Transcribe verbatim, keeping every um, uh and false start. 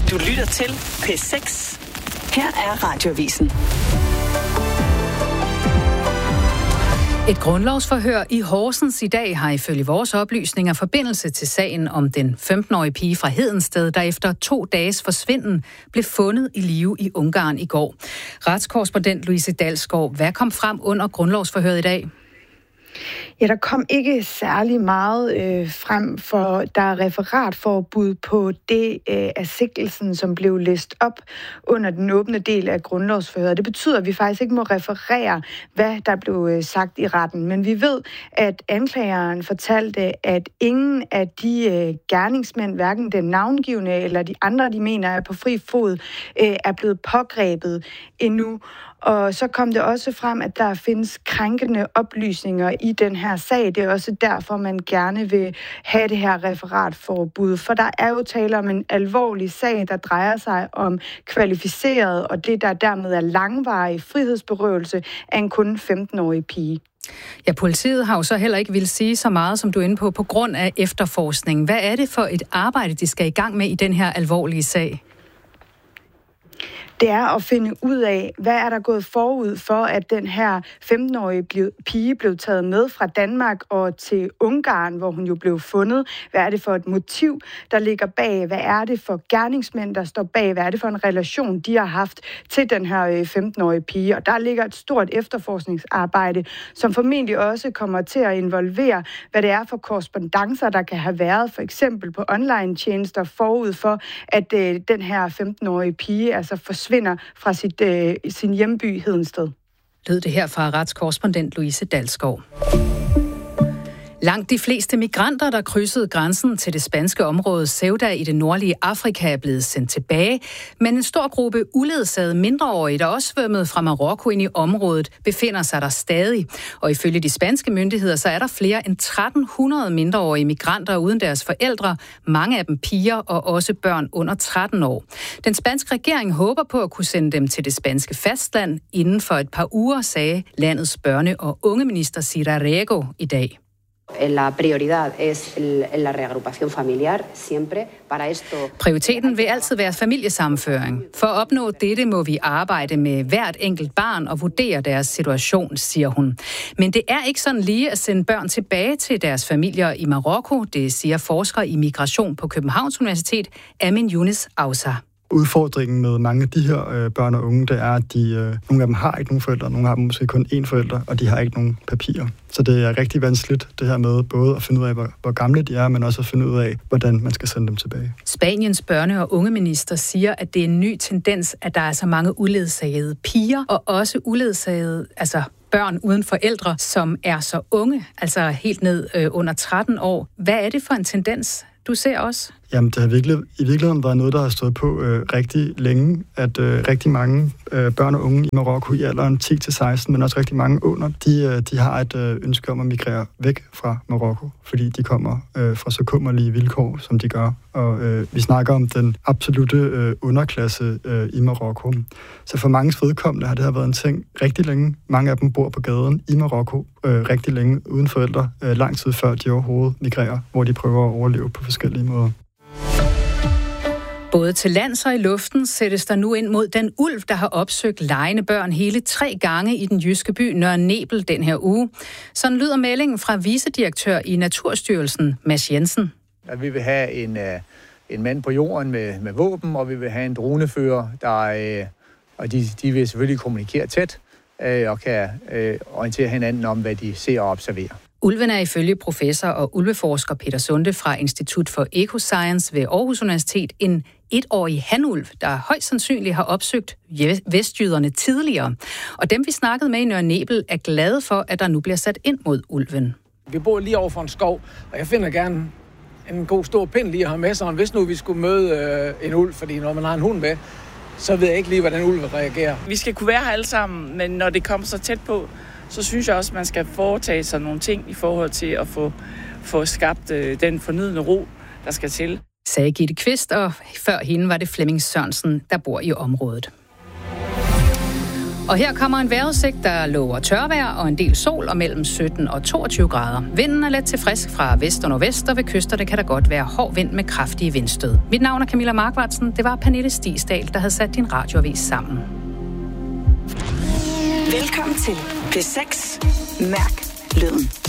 Du lytter til P seks. Her er Radioavisen. Et grundlovsforhør i Horsens i dag har ifølge vores oplysninger forbindelse til sagen om den femten-årige pige fra Hedensted, der efter to dages forsvinden blev fundet i live i Ungarn i går. Retskorrespondent Louise Dalsgaard, hvad kom frem under grundlovsforhøret i dag? Ja, der kom ikke særlig meget øh, frem, for der er referatforbud på det øh, af sigtelsen, som blev læst op under den åbne del af grundlovsforhøret. Det betyder, at vi faktisk ikke må referere, hvad der blev øh, sagt i retten. Men vi ved, at anklageren fortalte, at ingen af de øh, gerningsmænd, hverken den navngivne eller de andre, de mener er på fri fod, øh, er blevet pågrebet endnu. Og så kom det også frem, at der findes krænkende oplysninger i den her sag. Det er også derfor, man gerne vil have det her referatforbud. For der er jo tale om en alvorlig sag, der drejer sig om kvalificeret, og det der dermed er langvarig frihedsberøvelse af en kun femten-årig pige. Ja, politiet har jo så heller ikke ville sige så meget, som du er inde på, på grund af efterforskning. Hvad er det for et arbejde, de skal i gang med i den her alvorlige sag? Det er at finde ud af, hvad er der gået forud for, at den her femten-årige pige blev taget med fra Danmark og til Ungarn, hvor hun jo blev fundet. Hvad er det for et motiv, der ligger bag? Hvad er det for gerningsmænd, der står bag? Hvad er det for en relation, de har haft til den her femten-årige pige? Og der ligger et stort efterforskningsarbejde, som formentlig også kommer til at involvere, hvad det er for korrespondancer, der kan have været, for eksempel på online-tjenester forud for, at øh, den her femten-årige pige altså forsvinder fra sit, øh, sin hjemby Hedensted. Lød det her fra retskorrespondent Louise Dalsgaard. Langt de fleste migranter, der krydsede grænsen til det spanske område Ceuta i det nordlige Afrika, er blevet sendt tilbage, men en stor gruppe uledsagede mindreårige, der også svømmede fra Marokko ind i området, befinder sig der stadig. Og ifølge de spanske myndigheder, så er der flere end tretten hundrede mindreårige migranter uden deres forældre, mange af dem piger og også børn under tretten år. Den spanske regering håber på at kunne sende dem til det spanske fastland inden for et par uger, sagde landets børne- og ungeminister Citarego i dag. La prioridad es la reagrupación familiar siempre para esto. Prioriteten vil altid være familiesammenføring. For at opnå dette må vi arbejde med hvert enkelt barn og vurdere deres situation, siger hun. Men det er ikke sådan lige at sende børn tilbage til deres familier i Marokko, det siger forsker i migration på Københavns Universitet, Amin Younes Ausa. Udfordringen med mange af de her øh, børn og unge, det er, at de, øh, nogle af dem har ikke nogen forældre, nogle har dem måske kun én forælder, og de har ikke nogen papirer. Så det er rigtig vanskeligt, det her med både at finde ud af, hvor, hvor gamle de er, men også at finde ud af, hvordan man skal sende dem tilbage. Spaniens børne- og ungeminister siger, at det er en ny tendens, at der er så mange uledsagede piger, og også uledsagede, altså børn uden forældre, som er så unge, altså helt ned øh, under tretten år. Hvad er det for en tendens, du ser også? Jamen, det har virkelig, i virkeligheden været noget, der har stået på øh, rigtig længe, at øh, rigtig mange øh, børn og unge i Marokko i alderen ti til seksten, men også rigtig mange under, de, øh, de har et øh, ønske om at migrere væk fra Marokko, fordi de kommer øh, fra så kummerlige vilkår, som de gør. Og øh, vi snakker om den absolute øh, underklasse øh, i Marokko. Så for manges vedkommende har det her været en ting rigtig længe. Mange af dem bor på gaden i Marokko øh, rigtig længe uden forældre, øh, lang tid før de overhovedet migrerer, hvor de prøver at overleve på forskellige måder. Både til lands og i luften sættes der nu ind mod den ulv, der har opsøgt legende børn hele tre gange i den jyske by Nørre Nebel den her uge. Sådan lyder meldingen fra vicedirektør i Naturstyrelsen, Mads Jensen. At vi vil have en, en mand på jorden med, med våben, og vi vil have en dronefører, der, og de, de vil selvfølgelig kommunikere tæt og kan orientere hinanden om, hvad de ser og observerer. Ulven er ifølge professor og ulveforsker Peter Sunde fra Institut for Ecoscience ved Aarhus Universitet en etårig hanulv, der højst sandsynligt har opsøgt vestjyderne tidligere. Og dem, vi snakkede med i Nørre Nebel, er glade for, at der nu bliver sat ind mod ulven. Vi bor lige over for en skov, og jeg finder gerne en god stor pind lige at have med sig. Hvis nu vi skulle møde øh, en ulv, fordi når man har en hund med, så ved jeg ikke lige, hvordan ulven reagerer. Vi skal kunne være her alle sammen, men når det kommer så tæt på, så synes jeg også, at man skal foretage sig nogle ting i forhold til at få, få skabt øh, den fornødne ro, der skal til. Sagde Gitte Kvist, og før hende var det Flemming Sørensen, der bor i området. Og her kommer en vejrudsigt, der lover tørvejr og en del sol og mellem sytten og toogtyve grader. Vinden er let til frisk fra vest og nordvest, og ved kysterne kan der godt være hård vind med kraftige vindstød. Mit navn er Camilla Markvartsen. Det var Pernille Stigsdal, der havde sat din radioavis sammen. Velkommen til P seks. Mærk lyden.